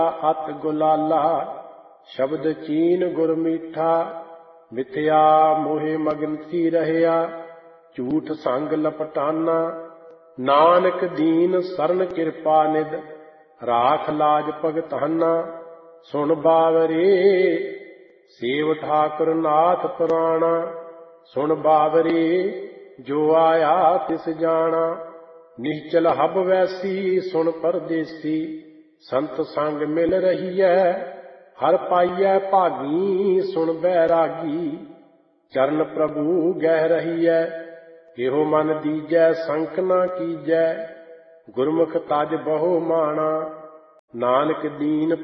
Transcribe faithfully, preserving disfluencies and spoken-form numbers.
ਅਤ ਗੁਲਾਲਾ ਸ਼ਬਦ ਚੀਨ ਗੁਰ ਮੀਠਾ ਮਿਥਿਆ ਮੋਹਿ ਮਗਨ ਸੀ ਰਹਿਆ ਝੂਠ ਸੰਗ ਲਪਟਾਨਾ ਨਾਨਕ ਦੀਨ ਸਰਨ ਕਿਰਪਾ ਨਿਧ ਰਾਖ ਲਾਜ ਭਗਤਾਨਾ ਸੁਣ ਬਾਵਰੇ ਸੇਵ ਠਾਕੁਰ ਨਾਥ ਪੁਰਾਣਾ ਸੁਣ ਬਾਵਰੇ ਜੋ ਆਇਆ ਤਿਸ ਜਾਣਾ ਨਿਸ਼ਚਲ ਹਬ ਵੈਸੀ ਸੁਣ ਪਰਦੇਸੀ ਸੰਤ ਸੰਗ ਮਿਲ ਰਹੀਐ ਹਰ ਪਾਈਐ ਭਾਗੀ ਸੁਣ ਬੈਰਾਗੀ ਚਰਨ ਪ੍ਰਭੂ ਗਹਿ ਰਹੀਐ ਇਹੋ ਮਨ ਦੀਜੈ ਸੰਕ ਨਾ ਕੀਜੈ ਗੁਰਮੁਖ ਤਜ ਬਹੁ ਮਾਣਾ ਨਾਨਕ ਦੀਨ